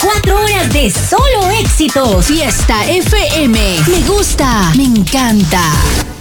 4 horas de solo éxitos. Fiesta FM. Me gusta, me encanta.